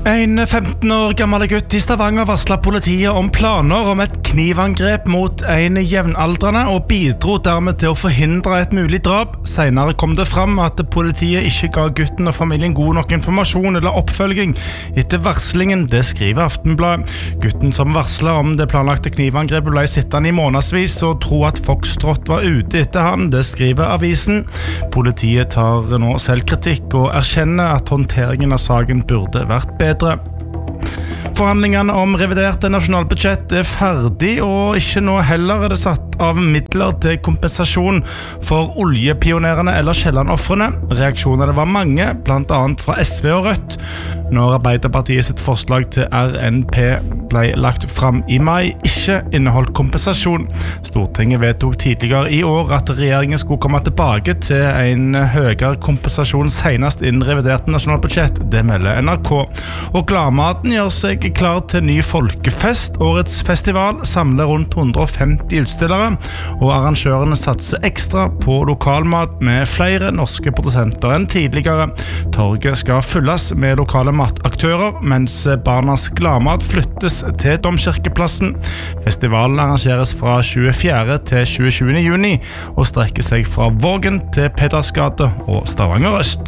En 15 år gammel gutt I Stavanger varslet politiet om planer om et knivangrep mot en jevnaldrende og bidro dermed til å forhindre et mulig drap. Senere kom det fram at politiet ikke ga gutten og familien god nok informasjon eller oppfølging etter varslingen, det skriver Aftenbladet. Gutten som varslet om det planlagte knivangrepet ble sittende I månedsvis og tro at Foxtrot var ute etter han, det skriver avisen. Politiet tar nå selvkritikk og erkjenner at håndteringen av saken burde vært bedre. Forhandlingene om reviderte nasjonalbudsjett ferdig, og ikke nå heller det satt av midler til kompensasjon for oljepionerene eller Kielland-offrene. Reaksjonene var mange, blant annet fra SV og Rødt, når Arbeiderpartiet sitt forslag til RNP ble lagt fram I mai, ikke inneholdt kompensasjon. Stortinget vedtok tidligere I år at regjeringen skulle komme tilbake til en høyere kompensasjon senest innen revidert nasjonalbudsjett, det melder NRK. Og Gladmaten gjør seg klar til ny folkefest. Årets festival samler rundt 150 utstillere, og arrangørene satser ekstra på lokalmat med flere norske produsenter enn tidligere. Torget skal fylles med lokale mataktører, mens Barnas Gladmat flyttes til Domkirkeplassen. Festivalen arrangeres fra 24. til 27. juni, og strekker seg fra Vågen til Petersgade og Stavanger Øst.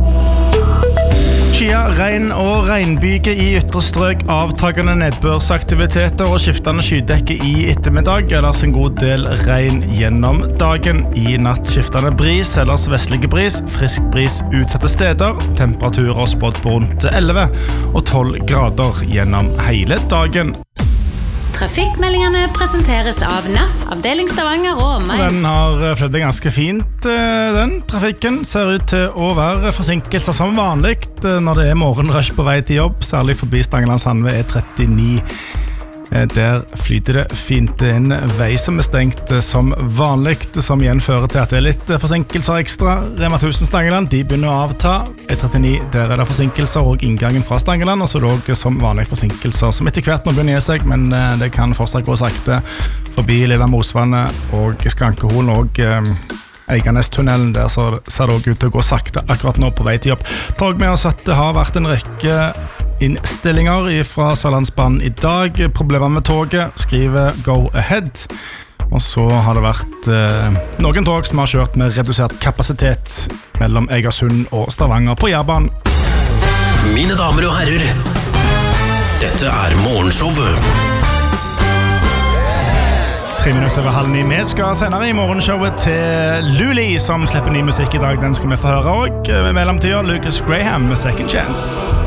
Skia, regn og regnbyge I ytre strøk, avtagende nedbørsaktiviteter og skiftende skydekke I ettermiddag, ellers en god del regn gjennom dagen. I natt skiftende bris, ellers vestlige bris, frisk bris utsatte steder, temperaturer spådd på rundt 11 og 12 grader gjennom hele dagen. Trafikkmeldingene presenteres av NAF, avdeling Stavanger og meg. Den har flyttet ganske fint, den trafikken. Ser ut til å være forsinkelser som vanlig når det morgenrush på vei til jobb, særlig forbi Stangeland-Sandve E39. Der flyter det fint inn vei som stengt som vanlig, som igjen fører til at det litt forsinkelser ekstra. Rema 1000 Stangeland, de begynner å avta. E39, der det forsinkelser og inngangen fra Stangeland, og så dog som vanlige forsinkelser som etter hvert må begynne å gi seg, men det kan fortsatt gå sakte forbi Lilla Mosvannet og Skankeholen og Eiganestunnelen. Der ser det også ut til å gå sakte akkurat nå på vei til jobb. Tog med oss at det har vært en rekke innstillinger fra Sørlandsbanen I dag. Problemer med toget, skriver Go Ahead. Og så har det vært noen tog som har kjørt med redusert kapasitet mellom Egersund og Stavanger på Jærbanen. Mine damer og herrer, dette Morgenshowet. 3 minutter over 8:30. Vi skal senere I morgenshowet til Luli, som slipper ny musikk I dag. Den skal vi få høre også. I mellomtiden, Lucas Graham med Second Chance.